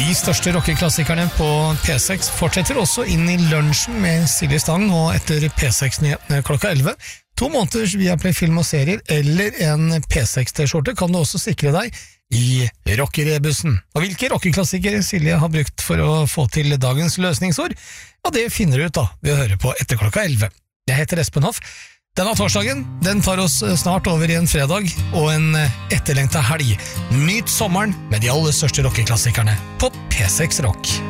De største rockeklassikerne på P6 fortsetter også inn i lunsjen med Silje Stang, og etter P6-nyhetene klokka 11. 2 måneders Viaplay film og serier, eller en P6-t-skjorte kan du også sikre deg i rockerebussen. Og hvilke rockeklassikere Silje har brukt for å få til dagens løsningsord? Ja, det finner du ut da, ved å høre på etter klokka 11. Jeg heter Espen Hoff. Denne torsdagen, den tar oss snart over i en fredag og en etterlengtet helg. Nyt sommeren med de aller største rockeklassikerne på P6 Rock.